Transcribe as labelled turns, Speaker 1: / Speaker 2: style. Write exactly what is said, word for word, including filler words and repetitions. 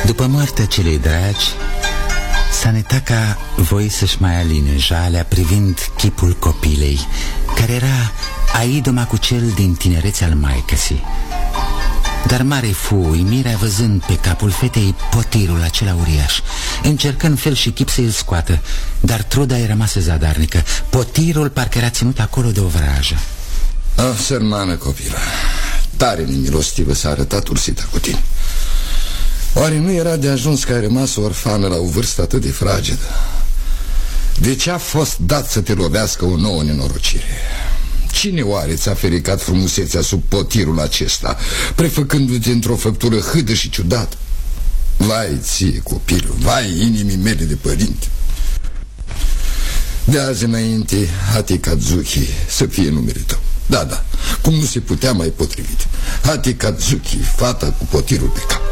Speaker 1: După moartea celei dragi, Sanetaka voi să-și mai aline jalea privind chipul copilei, care era aidoma cu cel din tinerețe al maicăsii. Dar mare fu uimirea văzând pe capul fetei potirul acela uriaș. Încercă în fel și chip să îl scoată, dar truda îi rămase zadarnică. Potirul parcă era ținut acolo de o vrajă.
Speaker 2: Ah, sărmană copilă, tare nemilostivă s-a arătat Ursita cu tine. Oare nu era de ajuns că ai rămas orfană la o vârstă atât de fragedă? De ce a fost dat să te lovească o nouă nenorocire? Cine oare ți-a fericat frumusețea sub potirul acesta, prefăcându-te într-o făptură hâdă și ciudată? Vai ție, copilul, vai inimii mele de părinte. De azi înainte, Hati Kazuki să fie numele tău. Da, da, cum nu se putea mai potrivit. Hati Kazuki, fata cu potirul pe cap.